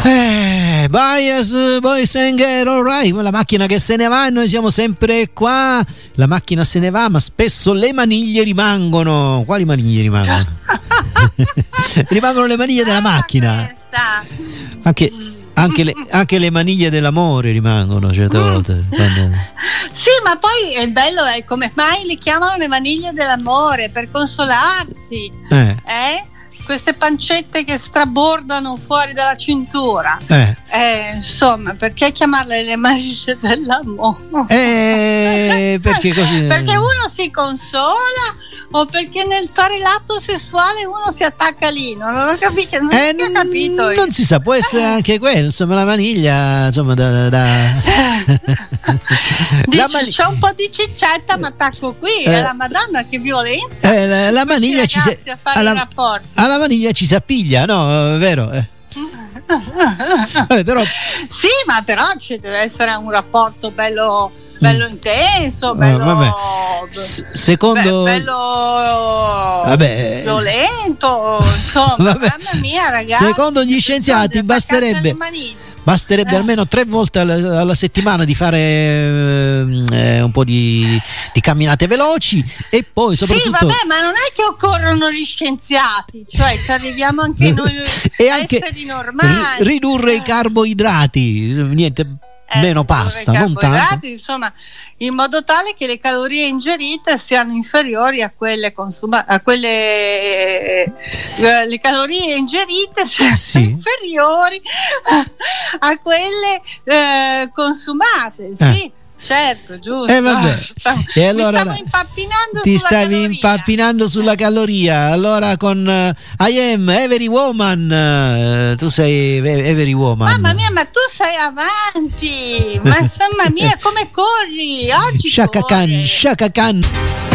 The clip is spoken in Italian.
Bias, Boys and Girls, alright, la macchina che se ne va e noi siamo sempre qua. La macchina se ne va, ma spesso le maniglie rimangono. Quali maniglie rimangono? Rimangono le maniglie della macchina. Anche le maniglie dell'amore rimangono certe volte. Sì, ma poi il bello è come mai le chiamano le maniglie dell'amore, per consolarsi. Queste pancette che strabordano fuori dalla cintura. Insomma, perché chiamarle le maniglie dell'amore? Perché così? Perché uno si consola o perché nel fare l'atto sessuale uno si attacca lì? Non ho capito, non ho capito. Non si sa, può essere anche quello, insomma, la maniglia, insomma, Dici, c'è un po' di ciccetta, ma attacco qui, la Madonna, che violenza. La maniglia ci si alla maniglia ci si appiglia, no? Vero? Però... Sì, ma però ci deve essere un rapporto bello intenso, bello secondo bello violento, insomma. Mamma mia, ragazzi, secondo gli scienziati basterebbe almeno 3 volte alla settimana di fare un po' di camminate veloci, e poi soprattutto sì, vabbè, ma non è che occorrono gli scienziati, cioè ci arriviamo anche noi e anche esseri normali, ridurre i carboidrati, niente, meno pasta, non tanto, insomma, in modo tale che le calorie ingerite siano inferiori a quelle le calorie ingerite siano inferiori a quelle consumate, sì. Certo, giusto. Vabbè. E allora ti stavi impappinando sulla caloria. Allora con I am every woman. Tu sei every woman. Mamma mia, ma tu sei avanti. Ma insomma mia, come corri? Oggi Shaka Khan.